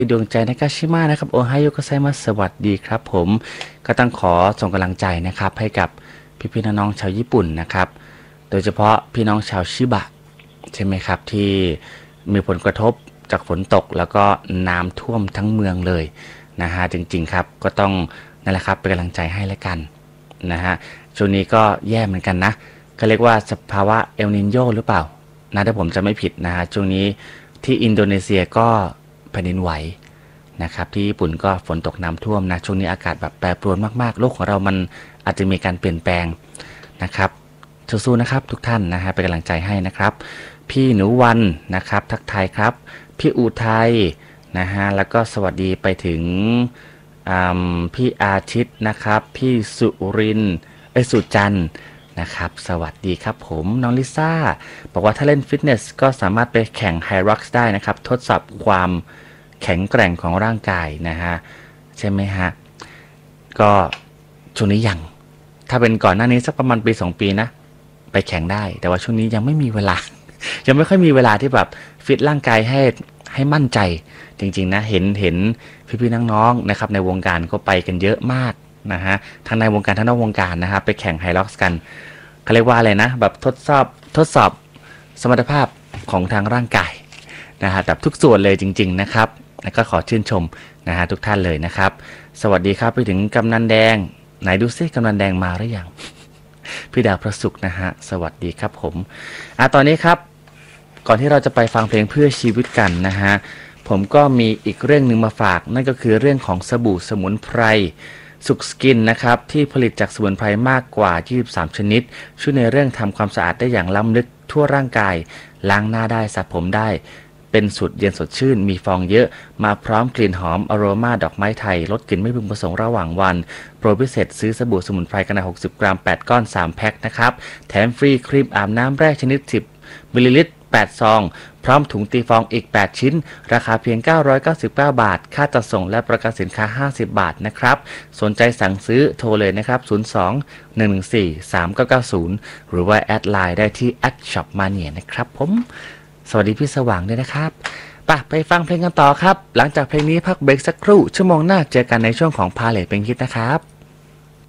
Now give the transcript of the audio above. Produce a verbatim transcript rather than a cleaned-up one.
ดวงใจนากาชิมะนะครับโอไฮโอก็ไซมาสวัสดีครับผมก็ต้องขอส่งกำลังใจนะครับให้กับพี่ๆน้องๆชาวญี่ปุ่นนะครับโดยเฉพาะพี่น้องชาวชิบะใช่ไหมครับที่มีผลกระทบจากฝนตกแล้วก็น้ำท่วมทั้งเมืองเลยนะฮะจริงๆครับก็ต้องนั่นแหละครับเป็นกำลังใจให้แล้วกันนะฮะช่วงนี้ก็แย่เหมือนกันนะเขาเรียกว่าสภาวะเอลนิโญหรือเปล่านะถ้าผมจะไม่ผิดนะฮะช่วงนี้ที่อินโดนีเซียก็แผ่นดินไหวนะครับที่ญี่ปุ่นก็ฝนตกน้ำท่วมนะช่วงนี้อากาศแบบแปรปรวนมากๆโลกของเรามันอาจจะมีการเปลี่ยนแปลงนะครับสู้ๆนะครับทุกท่านนะฮะเป็นกำลังใจให้นะครับพี่หนูวันนะครับทักทายครับพี่อุทัยนะฮะแล้วก็สวัสดีไปถึงพี่อาทิตย์นะครับพี่สุรินเอ้ยสุจันนะครับสวัสดีครับผมน้องลิซ่าบอกว่าถ้าเล่นฟิตเนสก็สามารถไปแข่งไฮร็อกซ์ได้นะครับทดสอบความแข็งแกร่งของร่างกายนะฮะใช่ไหมฮะก็ช่วงนี้ยังถ้าเป็นก่อนหน้านี้สักประมาณปีสองปีนะไปแข่งได้แต่ว่าช่วงนี้ยังไม่มีเวลา ยังไม่ค่อยมีเวลาที่แบบฟิตร่างกายให้ให้มั่นใจจริงๆนะเห็นเห็นพี่ๆน้องๆนะครับในวงการก็ไปกันเยอะมากนะฮะทั้งในวงการทั้งนอกวงการนะครับไปแข่งไฮร็อกซ์กันเขาเรียกว่าอะไรนะแบบทดสอบทดสอบสมรรถภาพของทางร่างกายนะฮะแบบทุกส่วนเลยจริงๆนะครับแล้วก็ขอชื่นชมนะฮะทุกท่านเลยนะครับสวัสดีครับไปถึงกำนันแดงไหนดูซิกำนันแดงมาหรือยังพี่ดาวพระศุกร์นะฮะสวัสดีครับผมอ่ะตอนนี้ครับก่อนที่เราจะไปฟังเพลงเพื่อชีวิตกันนะฮะผมก็มีอีกเรื่องหนึ่งมาฝากนั่นก็คือเรื่องของสบู่สมุนไพรสุขสกินนะครับที่ผลิตจากสมุนไพรมากกว่ายี่สิบสามชนิดช่วยในเรื่องทำความสะอาดได้อย่างล้ำลึกทั่วร่างกายล้างหน้าได้สระผมได้เป็นสูตรเย็นสดชื่นมีฟองเยอะมาพร้อมกลิ่นหอมอโรมาดอกไม้ไทยลดกลิ่นไม่พึงประสงค์ระหว่างวันโปรพิเศษซื้อสบู่สมุนไพรขนาดหกสิบกรัมแปดก้อนสามแพ็คนะครับแถมฟรีครีมอาบน้ำแร่ชนิดสิบมิลลิลิตรแปดซองพร้อมถุงตีฟองอีกแปดชิ้นราคาเพียงเก้าร้อยเก้าสิบเก้าบาทค่าจัดส่งและประกันสินค้าห้าสิบบาทนะครับสนใจสั่งซื้อโทรเลยนะครับศูนย์ สอง หนึ่ง หนึ่ง สี่ สาม เก้า เก้า ศูนย์หรือว่าแอดไลน์ได้ที่ แอท ช็อปมาเนีย นะครับผมสวัสดีพี่สว่างด้วยนะครับป่ะไปฟังเพลงกันต่อครับหลังจากเพลงนี้พักเบรกสักครู่ชั่วโมงหน้าเจอกันในช่วงของพาเลทเพลงฮิตนะครับ